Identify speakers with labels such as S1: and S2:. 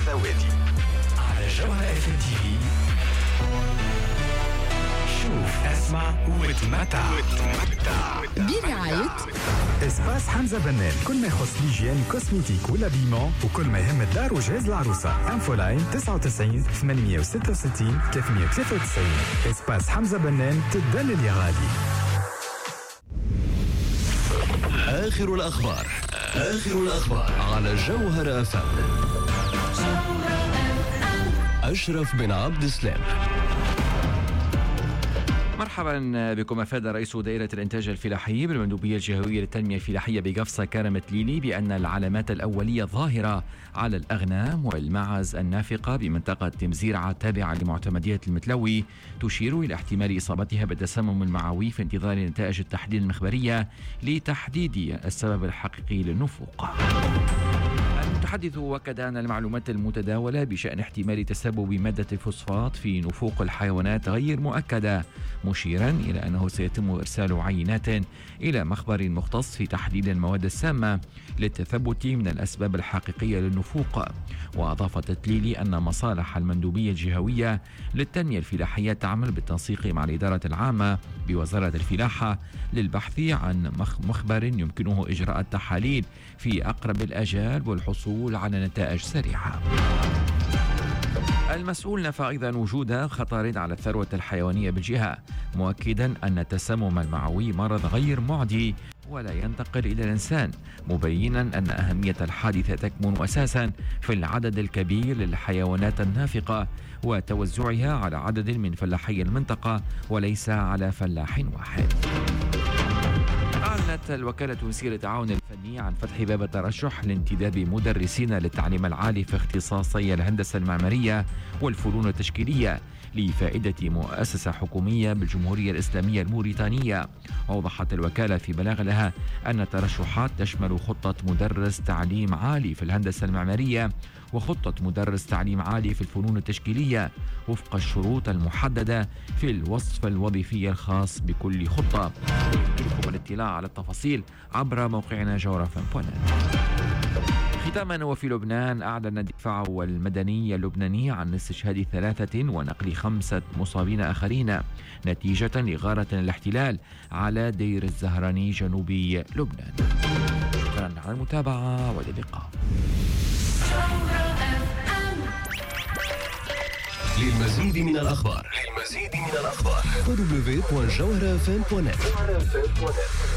S1: على جوهرة FM TV. شوف اسمع وتمتع
S2: برعاية
S3: اسباس حمزة بنان. كل ما يخص ليجيان كوسميتيك ولا بيمون، وكل ما يهم الدار وجهاز العروسة. انفولاين 99 866 393. اسباس حمزة بنان، تدلل يا غالي.
S4: آخر الأخبار على جوهرة FM. أشرف بن عبد السلام.
S5: مرحبا بكم. أفاد رئيس دائرة الإنتاج الفلاحي بالمندوبية الجهوية للتنمية الفلاحية بقفصة كرم تليلي بأن العلامات الأولية ظاهرة على الأغنام والمعز النافقة بمنطقة تمزيرعة التابعة لمعتمدية المتلوي تشير إلى احتمال إصابتها بالتسمم المعوي في انتظار نتائج التحليل المخبرية لتحديد السبب الحقيقي للنفوق. المتحدث وكد أن المعلومات المتداولة بشأن احتمال تسبب مادة الفوسفات في نفوق الحيوانات غير مؤكدة، مشيرا إلى أنه سيتم إرسال عينات إلى مخبر مختص في تحليل المواد السامة للتثبت من الأسباب الحقيقية للنفوق. وأضاف تتليلي أن مصالح المندوبية الجهوية للتنمية الفلاحية تعمل بالتنسيق مع الإدارة العامة بوزارة الفلاحة للبحث عن مخبر يمكنه إجراء التحاليل في أقرب الأجال والحصول على نتائج سريعة. المسؤول نفى أيضا وجود خطر على الثروة الحيوانية بالجهة، مؤكدا أن التسمم المعوي مرض غير معدي ولا ينتقل إلى الإنسان، مبينا أن أهمية الحادثة تكمن أساسا في العدد الكبير للحيوانات النافقة وتوزعها على عدد من فلاحي المنطقة وليس على فلاح واحد. أعلنت الوكالة التونسية للتعاون الفني عن فتح باب الترشح لانتداب مدرسين للتعليم العالي في اختصاصي الهندسة المعمارية والفنون التشكيلية لفائدة مؤسسة حكومية بالجمهورية الإسلامية الموريتانية. أوضحت الوكالة في بلاغ لها أن الترشحات تشمل خطة مدرس تعليم عالي في الهندسة المعمارية وخطة مدرس تعليم عالي في الفنون التشكيلية وفق الشروط المحددة في الوصف الوظيفي الخاص بكل خطة. ويمكنكم الاطلاع على التفاصيل عبر موقعنا جوهرة.net. ختاما، وفي لبنان أعلن الدفاع المدني اللبناني عن استشهاد 3 ونقل 5 مصابين آخرين نتيجة لغارة الاحتلال على دير الزهراني جنوبي لبنان. شكرا على المتابعة والى اللقاء.
S4: للمزيد من الأخبار www.jawharafm.net.